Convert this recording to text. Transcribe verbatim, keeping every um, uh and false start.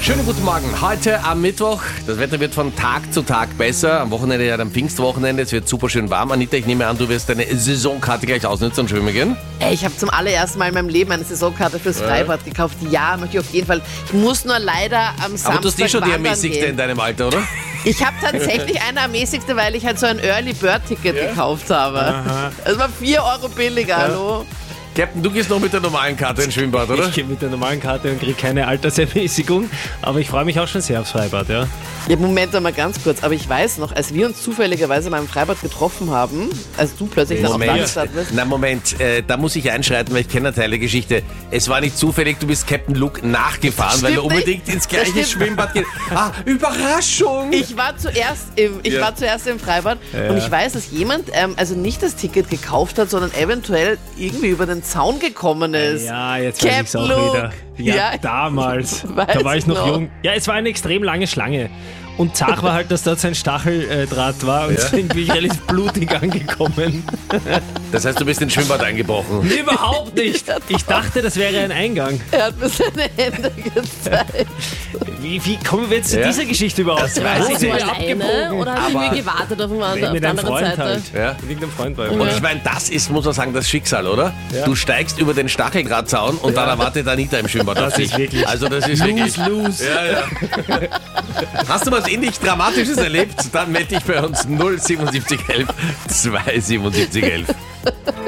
Schönen guten Morgen. Heute am Mittwoch. Das Wetter wird von Tag zu Tag besser. Am Wochenende ja am Pfingstwochenende. Es wird super schön warm. Anita, ich nehme an, du wirst deine Saisonkarte gleich ausnutzen und schwimmen gehen. Ey, ich habe zum allerersten Mal in meinem Leben eine Saisonkarte fürs Freibad ja. gekauft. Ja, möchte ich auf jeden Fall. Ich muss nur leider am Samstag Aber du bist eh schon die wandern ermäßigste gehen. in deinem Alter, oder? Ich habe tatsächlich eine ermäßigste, weil ich halt so ein Early Bird Ticket ja. gekauft habe. Aha. Das war vier Euro billiger, ja. hallo. Captain, du gehst noch mit der normalen Karte ins Schwimmbad, oder? Ich gehe mit der normalen Karte und kriege keine Altersermäßigung, aber ich freue mich auch schon sehr aufs Freibad, ja. Ja, Moment einmal ganz kurz, aber ich weiß noch, als wir uns zufälligerweise mal im Freibad getroffen haben, als du plötzlich nach Afghanistan bist. Na Moment, äh, da muss ich einschreiten, weil ich kenne eine Teil der Geschichte. Es war nicht zufällig, du bist Captain Luke nachgefahren, weil er unbedingt nicht. ins gleiche Schwimmbad geht. Ah, Überraschung! Ich war zuerst im, ich ja. war zuerst im Freibad ja. und ich weiß, dass jemand ähm, also nicht das Ticket gekauft hat, sondern eventuell irgendwie über den Zaun gekommen ist. Ja, jetzt weiß ich es auch Luke. wieder. Ja, Ja, damals. weiß Da war ich noch, noch jung. Ja, es war eine extrem lange Schlange. Und Zach war halt, dass dort sein Stacheldraht war und Ja. deswegen bin ich relativ blutig angekommen. Das heißt, du bist ins Schwimmbad eingebrochen. Nee, überhaupt nicht. Ich dachte, das wäre ein Eingang. Er hat mir seine Hände gezeigt. Wie, wie kommen wir jetzt zu Ja. dieser Geschichte überhaupt? Das weiß ich Hast du nicht. alleine oder hast du Aber- irgendwie gewartet auf, dem, auf Mit der einem anderen Freund Seite? halt. Ja. Mit irgendeinem Freund war Und ich. ich meine, das ist, muss man sagen, das Schicksal, oder? Ja. Du steigst über den Stacheldrahtzaun und dann erwartet Anita im Schwimmbad auf Das dich. ist wirklich Also das ist wirklich... lose, lose. Ja, ja. Hast du was ähnlich Dramatisches erlebt? Dann melde dich bei uns null sieben sieben eins eins zwei sieben sieben eins eins.